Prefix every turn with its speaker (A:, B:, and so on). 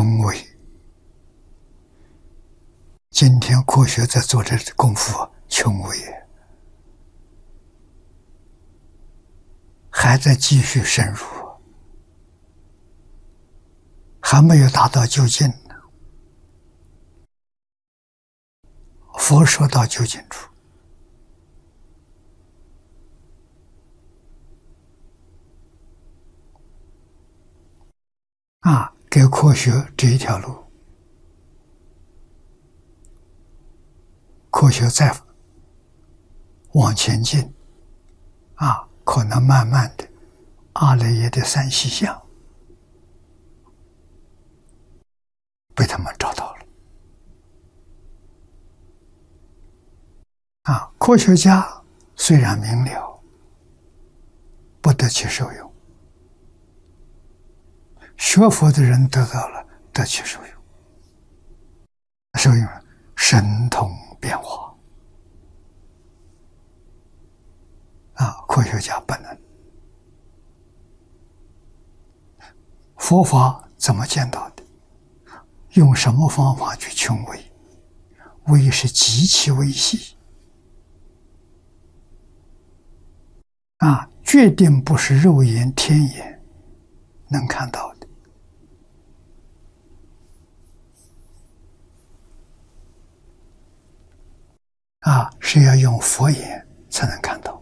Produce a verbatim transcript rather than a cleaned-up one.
A: 称为今天科学在做这功夫穷微，还在继续深入，还没有达到究竟。佛说到究竟处，啊，给科学这一条路，科学再往前进，啊，可能慢慢的，阿赖耶的三细相被他们找到了。啊，科学家虽然明了，不得其受用；学佛的人得到了，得其受用。受用神通变化。啊，科学家不能。佛法怎么见到的？用什么方法去穷微？微是极其微细。啊，决定不是肉眼、天眼能看到的。啊，是要用佛眼才能看到。